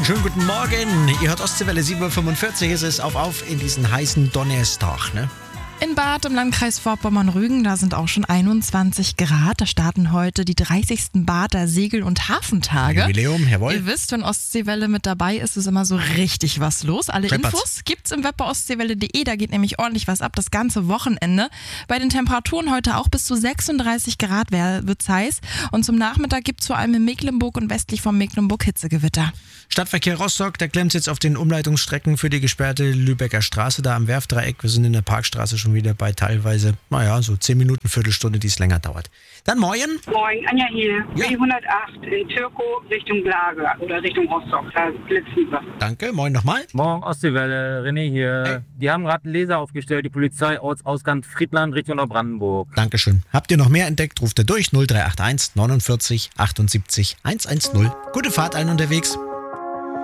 schönen guten Morgen. Ihr hört Ostseewelle 7.45 Uhr. Es ist auf in diesen heißen Donnerstag, ne? In Barth im Landkreis Vorpommern-Rügen, da sind auch schon 21 Grad. Da starten heute die 30. Barther Segel- und Hafentage. Jubiläum, jawohl. Ihr wisst, wenn Ostseewelle mit dabei ist, ist immer so richtig was los. Alle Infos gibt's im Web bei ostseewelle.de. Da geht nämlich ordentlich was ab, das ganze Wochenende. Bei den Temperaturen heute auch bis zu 36 Grad wird's heiß. Und zum Nachmittag gibt's vor allem in Mecklenburg und westlich von Mecklenburg Hitzegewitter. Stadtverkehr Rostock, der klemmt jetzt auf den Umleitungsstrecken für die gesperrte Lübecker Straße da am Werfdreieck. Wir sind in der Parkstraße schon wieder bei teilweise, so 10 Minuten, Viertelstunde, die es länger dauert. Dann morgen. Moin, Anja hier. Ja. B108 in Türkow Richtung Blage oder Richtung Rostock. Da blitzen wir. Danke, moin nochmal. Morgen Ostseewelle, René hier. Hey. Die haben gerade einen Laser aufgestellt, die Polizei Ausgang Friedland Richtung Neubrandenburg. Dankeschön. Habt ihr noch mehr entdeckt, ruft ihr durch 0381 49 78 110. Gute Fahrt allen unterwegs.